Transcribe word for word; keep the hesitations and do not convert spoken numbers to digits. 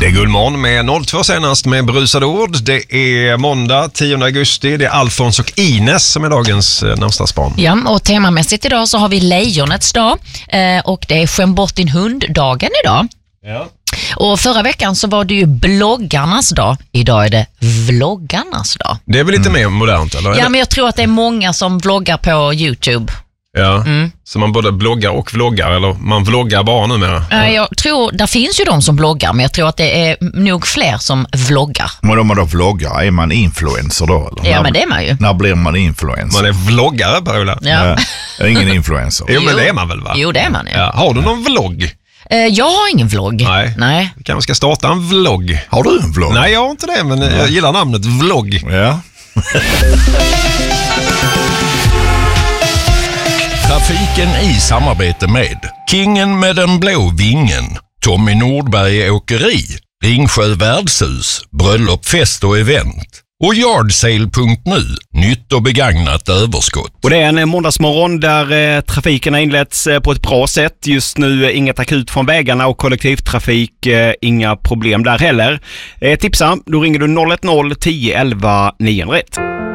Det är Gullmorgon med noll två senast med brusade ord. Det är måndag tionde augusti. Det är Alfons och Ines som är dagens eh, namnsdagsbarn. Ja, och temamässigt idag så har vi lejonets dag eh, och det är skäm bort din hund-dagen idag. Ja. Och förra veckan så var det ju bloggarnas dag. Idag är det vloggarnas dag. Det är väl lite mm. mer modernt, eller? Ja, men jag tror att det är många som vloggar på YouTube. Ja, mm. så man både bloggar och vloggar, eller man vloggar bara numera. Ja. Jag tror, där finns ju de som bloggar, men jag tror att det är nog fler som vloggar. Men om man då vloggar, är man influencer då? Eller? Ja, när, men det är man ju. När blir man influencer? Man är vloggare, Per-Ola. Ja. Ja, ingen influencer. Jo, men det är man väl, va? Jo, det är man ju. Ja. Har du någon vlogg? Jag har ingen vlogg. Nej. Nej. Vi kanske ska starta en vlogg. Har du en vlogg? Nej, jag har inte det, men ja. jag gillar namnet vlogg. Ja. Trafiken i samarbete med Kingen med den blå vingen, Tommy Nordberg Åkeri, Ringsjö Värdshus, Bröllop, fest och event och yardsale punkt nu, nytt och begagnat överskott. Och det är en måndagsmorgon där eh, trafiken har inletts eh, på ett bra sätt. Just nu eh, inget akut från vägarna och kollektivtrafik, eh, inga problem där heller. Eh, tipsa, då ringer du noll ett noll tio elva nio ett.